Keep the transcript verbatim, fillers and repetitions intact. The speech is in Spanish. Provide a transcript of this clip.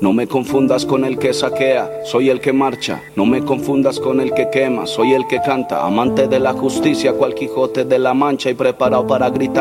No me confundas con el que saquea, soy el que marcha. No me confundas con el que quema, soy el que canta. Amante de la justicia, cual Quijote de la Mancha y preparado para gritar